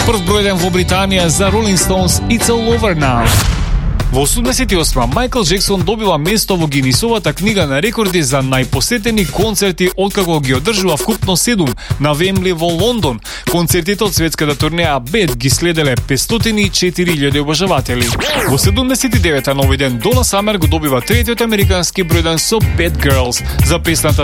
Прв број 1 во Британија за Rolling Stones It's All Over Now. Во 88-ма Майкл Джексон добива место во Гинисовата книга на рекорди за најпосетени концерти откако ги одржува вкупно 7 на Вембли во Лондон. Концертите од светската турнеја Bad ги следеле 504.000 обожаватели. Во 79-та на овој ден Дона Самер го добива третиот американски број 1 со Bad Girls за песната